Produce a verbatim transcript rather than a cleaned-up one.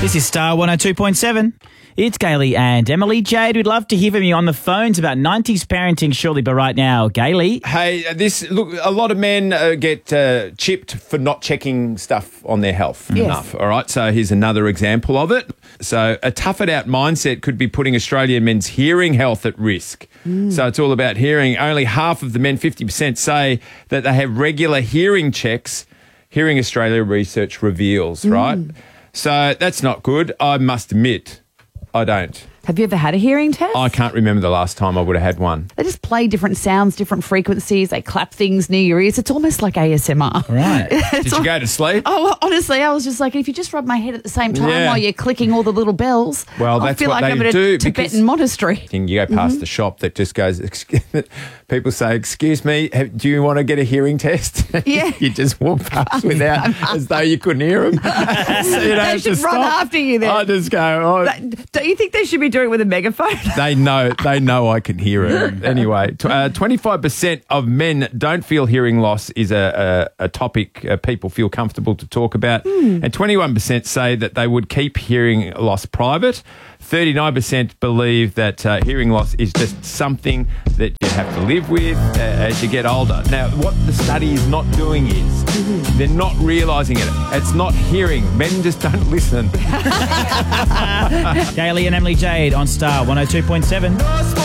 This is Star one oh two point seven. It's Gailey and Emily. Jade, we'd love to hear from you on the phones about nineties parenting, surely, but right now, Gailey. Hey, this look. A lot of men uh, get uh, chipped for not checking stuff on their health Yes. enough. All right, so here's another example of it. So a tough it out mindset could be putting Australian men's hearing health at risk. Mm. So it's all about hearing. Only half of the men, fifty percent, say that they have regular hearing checks. Hearing Australia research reveals, mm. right? So that's not good. I must admit, I don't. Have you ever had a hearing test? I can't remember the last time I would have had one. They just play different sounds, different frequencies. They clap things near your ears. It's almost like A S M R. Right. Did you go to sleep? Oh, well, honestly, I was just like, if you just rub my head at the same time Yeah. while you're clicking all the little bells, Well, I that's feel what like they I'm in a do, Tibetan because- monastery. You go past Mm-hmm. the shop that just goes, excuse, people say, excuse me, have, do you want to get a hearing test? Yeah. You just walk past without, as though you couldn't hear them. So you don't They have should to run stop. after you then. I just go, oh. That- Don't you think they should be doing it with a megaphone? They know, they know I can hear it. Anyway, tw- uh, twenty-five percent of men don't feel hearing loss is a, a, a topic uh, people feel comfortable to talk about. Mm. And twenty-one percent say that they would keep hearing loss private. thirty-nine percent believe that uh, hearing loss is just something that you have to live with uh, as you get older. Now, what the study is not doing is mm-hmm. they're not realising it. It's not hearing. Men just don't listen. Gailey and Emily Jade on Star one oh two point seven.